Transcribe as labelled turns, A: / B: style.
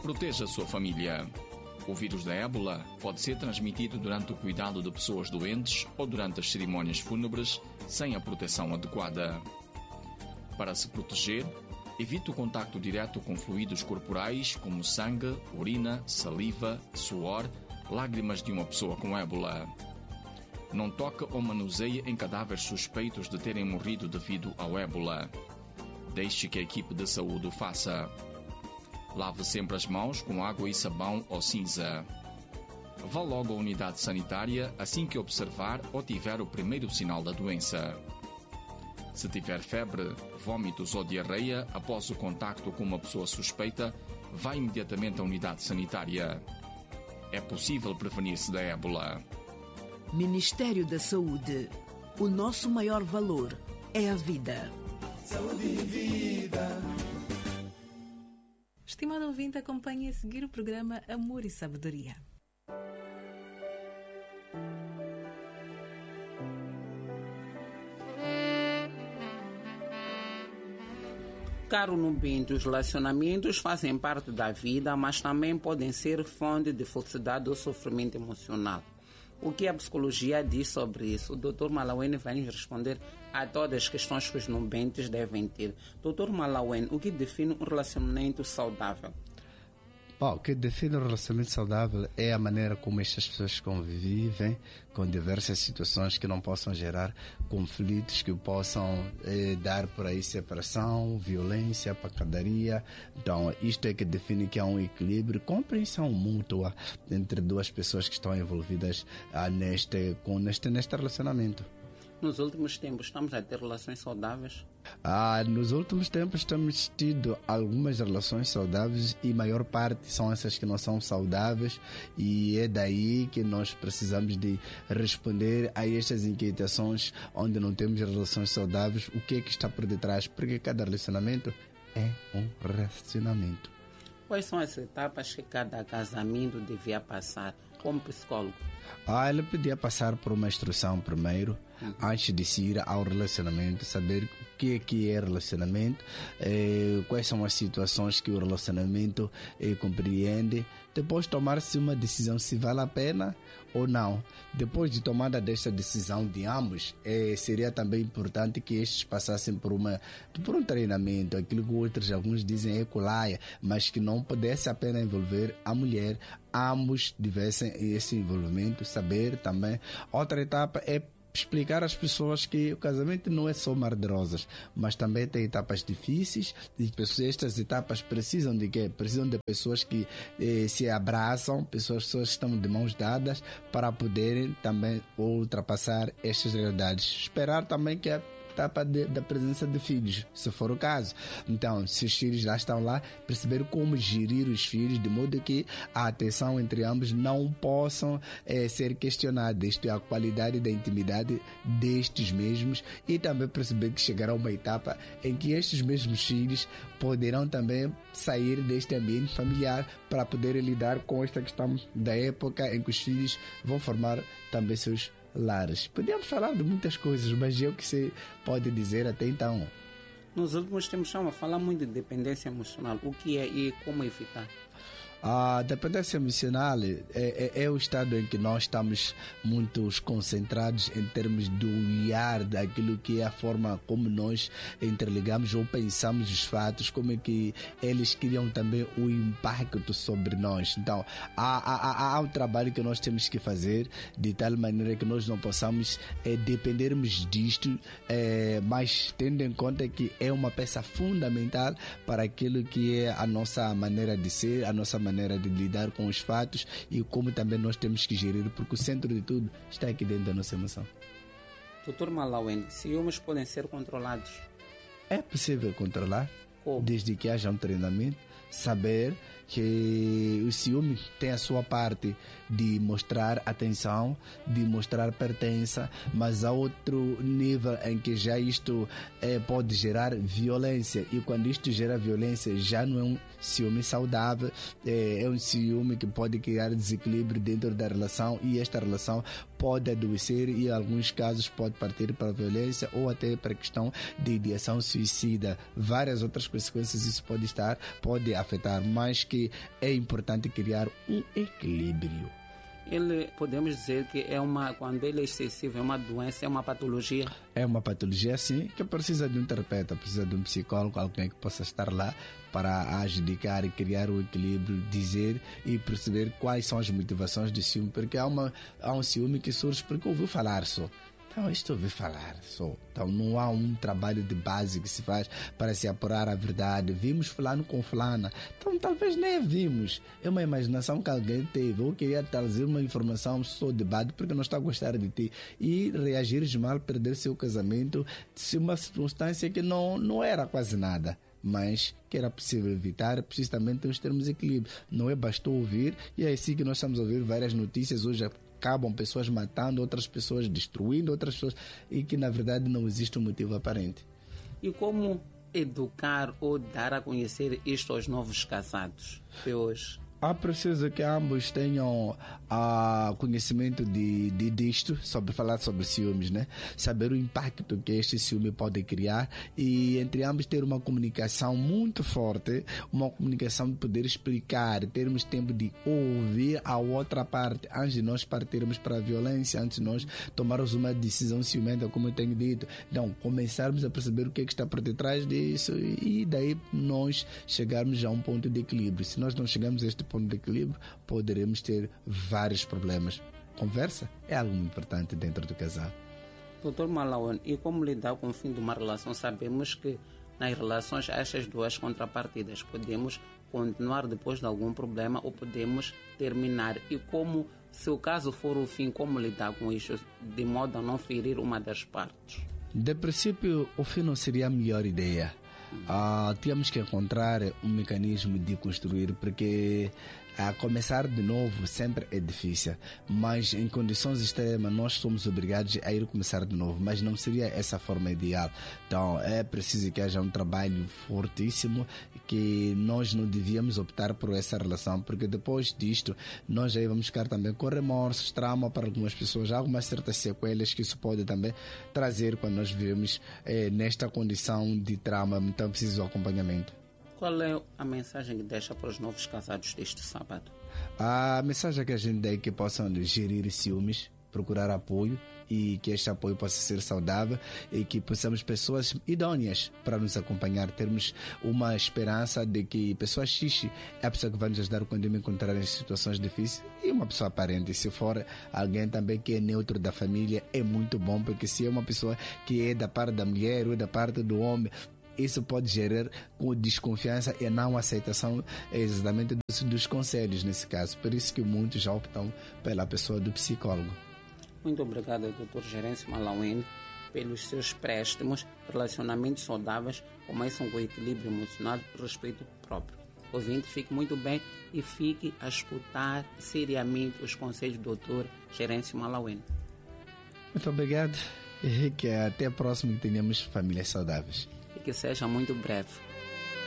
A: Proteja a sua família. O vírus da ébola pode ser transmitido durante o cuidado de pessoas doentes ou durante as cerimônias fúnebres sem a proteção adequada. Para se proteger, evite o contacto direto com fluidos corporais como sangue, urina, saliva, suor, lágrimas de uma pessoa com ébola. Não toque ou manuseie em cadáveres suspeitos de terem morrido devido ao ébola. Deixe que a equipe de saúde o faça. Lave sempre as mãos com água e sabão ou cinza. Vá logo à unidade sanitária assim que observar ou tiver o primeiro sinal da doença. Se tiver febre, vômitos ou diarreia após o contacto com uma pessoa suspeita, vá imediatamente à unidade sanitária. É possível prevenir-se da ébola.
B: Ministério da Saúde. O nosso maior valor é a vida.
C: Saúde e vida.
D: Estimado ouvinte, acompanhe a seguir o programa Amor e Sabedoria.
E: Caro Nubinto, os relacionamentos fazem parte da vida, mas também podem ser fonte de felicidade ou sofrimento emocional. O que a psicologia diz sobre isso? O Dr. Malawen vai nos responder a todas as questões que os nubentes devem ter. Dr. Malawen, o que define um relacionamento saudável?
F: Bom, o que define um relacionamento saudável é a maneira como estas pessoas convivem com diversas situações que não possam gerar conflitos, que possam dar por aí separação, violência, pancadaria. Então, isto é que define que há um equilíbrio, compreensão mútua entre duas pessoas que estão envolvidas neste relacionamento.
E: Nos últimos tempos, estamos a ter relações saudáveis?
F: Nos últimos tempos temos tido algumas relações saudáveis e a maior parte são essas que não são saudáveis, e é daí que nós precisamos de responder a estas inquietações onde não temos relações saudáveis. O que é que está por detrás? Porque cada relacionamento é um relacionamento.
E: Quais são as etapas que cada casamento devia passar como psicólogo?
F: Ele podia passar por uma instrução primeiro, antes de se ir ao relacionamento, saber o que é relacionamento, quais são as situações que o relacionamento compreende, depois tomar-se uma decisão se vale a pena ou não. Depois de tomada desta decisão de ambos, seria também importante que estes passassem por um treinamento, aquilo que alguns dizem é colaia, mas que não pudesse apenas envolver a mulher, ambos tivessem esse envolvimento, saber também. Outra etapa é explicar às pessoas que o casamento não é só mar de rosas, mas também tem etapas difíceis, e estas etapas precisam de quê? Precisam de pessoas que se abraçam, pessoas que estão de mãos dadas para poderem também ultrapassar estas realidades. Esperar também que a etapa da presença de filhos, se for o caso. Então, se os filhos já estão lá, perceber como gerir os filhos de modo que a atenção entre ambos não possam ser questionada. Isto é, a qualidade da intimidade destes mesmos, e também perceber que chegará uma etapa em que estes mesmos filhos poderão também sair deste ambiente familiar para poderem lidar com esta questão da época em que os filhos vão formar também seus lares. Podíamos falar de muitas coisas, mas é o que se pode dizer até então.
E: Nos últimos tempos estamos a falar muito de dependência emocional. O que é e como evitar?
F: A dependência emocional é o estado em que nós estamos muito concentrados em termos do olhar daquilo que é a forma como nós interligamos ou pensamos os fatos, como é que eles criam também o impacto sobre nós. Então, há um trabalho que nós temos que fazer de tal maneira que nós não possamos dependermos disto, mas tendo em conta que é uma peça fundamental para aquilo que é a nossa maneira de ser, a nossa maneira de lidar com os fatos e como também nós temos que gerir, porque o centro de tudo está aqui dentro da nossa emoção.
E: Dr. Malawen, ciúmes podem ser controlados?
F: É possível controlar,
E: como?
F: Desde que haja um treinamento, saber que o ciúme tem a sua parte de mostrar atenção, de mostrar pertença, mas há outro nível em que já isto pode gerar violência, e quando isto gera violência já não é um ciúme saudável, é um ciúme que pode criar desequilíbrio dentro da relação, e esta relação pode adoecer e em alguns casos pode partir para a violência ou até para a questão de ideação suicida. Várias outras consequências isso pode afetar, mas que que é importante criar um equilíbrio.
E: Podemos dizer que quando ele é excessivo, é uma doença, é uma patologia?
F: É uma patologia, sim, que precisa de um terapeuta, precisa de um psicólogo, alguém que possa estar lá para adjudicar e criar o equilíbrio, dizer e perceber quais são as motivações de ciúme, porque há um ciúme que surge porque ouviu falar só. Então, isto ouvi falar só. Então, não há um trabalho de base que se faz para se apurar a verdade. Vimos fulano com fulana. Então, talvez nem vimos. É uma imaginação que alguém teve. Ou queria trazer uma informação só de debate porque não está a gostar de ti. E reagires mal, perder seu casamento, se uma circunstância que não era quase nada. Mas que era possível evitar, é preciso também termos equilíbrio. Não é bastou ouvir, e é assim que nós estamos a ouvir várias notícias hoje. Acabam pessoas matando, outras pessoas destruindo, outras pessoas, e que na verdade não existe um motivo aparente.
E: E como educar ou dar a conhecer isto aos novos casados de hoje?
F: É preciso que ambos tenham conhecimento disto, sobre falar sobre ciúmes, né? Saber o impacto que este ciúme pode criar e entre ambos ter uma comunicação muito forte, uma comunicação de poder explicar, termos tempo de ouvir a outra parte antes de nós partirmos para a violência, antes de nós tomarmos uma decisão ciumenta, como eu tenho dito. Então, começarmos a perceber o que está por detrás disso e daí nós chegarmos a um ponto de equilíbrio. Se nós não chegamos a este ponto de equilíbrio, poderemos ter vários problemas. Conversa é algo importante dentro do casal.
E: Dr. Malawan, e como lidar com o fim de uma relação? Sabemos que nas relações há estas duas contrapartidas. Podemos continuar depois de algum problema ou podemos terminar. E como, se o caso for o fim, como lidar com isso de modo a não ferir uma das partes?
F: De princípio, o fim não seria a melhor ideia. Tínhamos que encontrar um mecanismo de construir, porque começar de novo sempre é difícil, mas em condições extremas nós somos obrigados a ir começar de novo, mas não seria essa a forma ideal. Então é preciso que haja um trabalho fortíssimo, que nós não devíamos optar por essa relação, porque depois disto nós aí vamos ficar também com remorsos, trauma para algumas pessoas, há algumas certas sequelas que isso pode também trazer quando nós vivemos nesta condição de trauma, então é preciso acompanhamento.
E: Qual é a mensagem que deixa para os novos casados deste sábado?
F: A mensagem que a gente dá é que possam gerir ciúmes, procurar apoio e que este apoio possa ser saudável e que possamos pessoas idôneas para nos acompanhar, termos uma esperança de que pessoa X é a pessoa que vai nos ajudar quando me encontrar em situações difíceis e uma pessoa aparente. Se for alguém também que é neutro da família, é muito bom, porque se é uma pessoa que é da parte da mulher ou da parte do homem, isso pode gerar desconfiança e não aceitação exatamente dos conselhos nesse caso. Por isso que muitos já optam pela pessoa do psicólogo.
E: Muito obrigado, Dr. Gerêncio Malawan, pelos seus préstimos. Relacionamentos saudáveis começam com equilíbrio emocional e respeito próprio. Ouvinte, fique muito bem e fique a escutar seriamente os conselhos do Dr. Gerêncio Malawan.
F: Muito obrigado e que até a próxima que tenhamos famílias saudáveis.
E: E que seja muito breve.